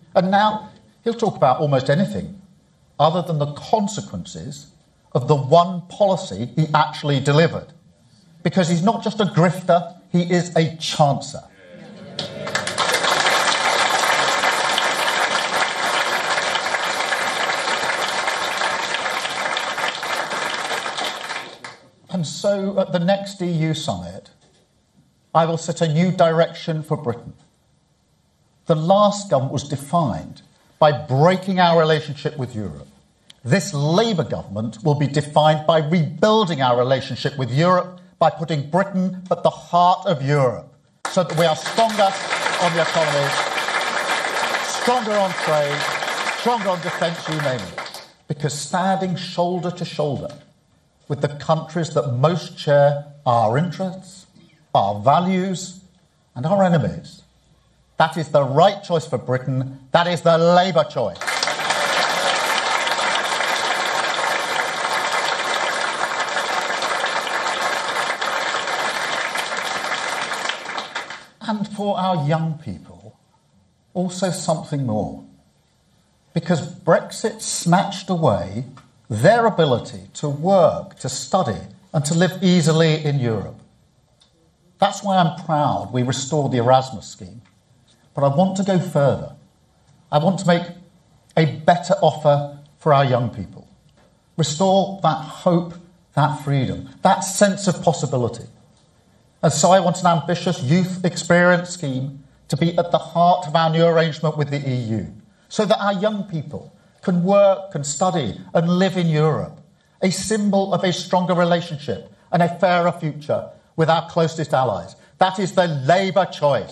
And now he'll talk about almost anything other than the consequences of the one policy he actually delivered. Because he's not just a grifter, he is a chancer. And so at the next EU summit, I will set a new direction for Britain. The last government was defined by breaking our relationship with Europe. This Labour government will be defined by rebuilding our relationship with Europe, by putting Britain at the heart of Europe, so that we are stronger on the economy, stronger on trade, stronger on defence, you name it. Because standing shoulder to shoulder with the countries that most share our interests, our values, and our enemies, that is the right choice for Britain. That is the Labour choice. And for our young people, also something more. Because Brexit snatched away their ability to work, to study, and to live easily in Europe. That's why I'm proud we restored the Erasmus scheme. But I want to go further. I want to make a better offer for our young people. Restore that hope, that freedom, that sense of possibility. And so I want an ambitious youth experience scheme to be at the heart of our new arrangement with the EU, so that our young people can work and study and live in Europe, a symbol of a stronger relationship and a fairer future with our closest allies. That is the Labour choice.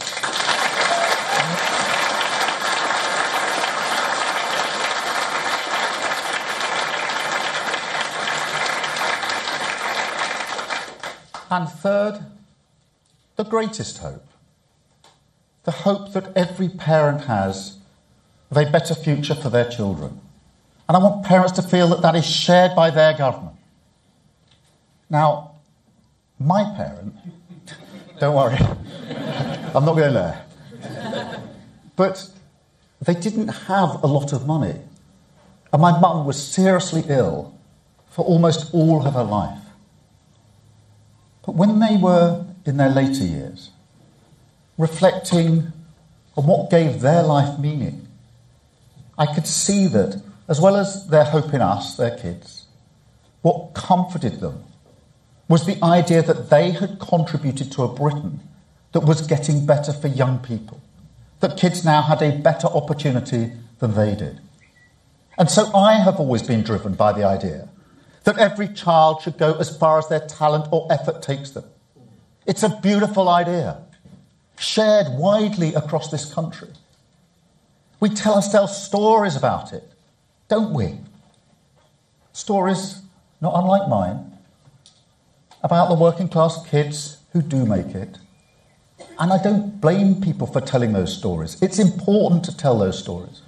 And third, the greatest hope. The hope that every parent has of a better future for their children. And I want parents to feel that that is shared by their government. Now, my parent, don't worry, I'm not going there. But they didn't have a lot of money. And my mum was seriously ill for almost all of her life. But when they were in their later years, reflecting on what gave their life meaning, I could see that, as well as their hope in us, their kids, what comforted them was the idea that they had contributed to a Britain that was getting better for young people, that kids now had a better opportunity than they did. And so I have always been driven by the idea that every child should go as far as their talent or effort takes them. It's a beautiful idea, shared widely across this country. We tell ourselves stories about it, don't we? Stories, not unlike mine, about the working class kids who do make it. And I don't blame people for telling those stories. It's important to tell those stories.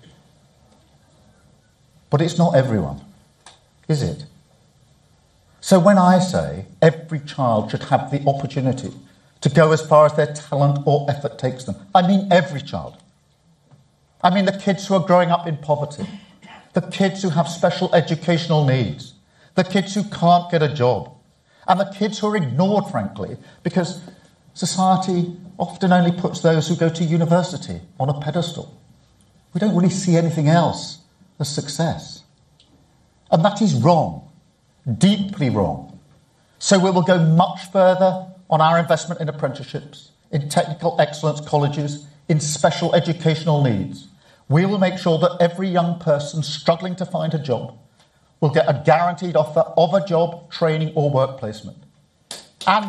But it's not everyone, is it? So when I say every child should have the opportunity to go as far as their talent or effort takes them, I mean every child. I mean the kids who are growing up in poverty, the kids who have special educational needs, the kids who can't get a job, and the kids who are ignored, frankly, because society often only puts those who go to university on a pedestal. We don't really see anything else as success. And that is wrong. Deeply wrong. So we will go much further on our investment in apprenticeships, in technical excellence colleges, in special educational needs. We will make sure that every young person struggling to find a job will get a guaranteed offer of a job, training or work placement. And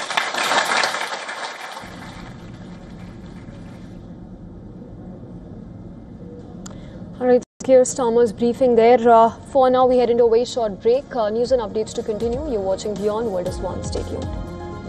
all right, Keir Starmer's briefing there. For now, we head into a very short break. News and updates to continue. You're watching Beyond World is One. Stay tuned.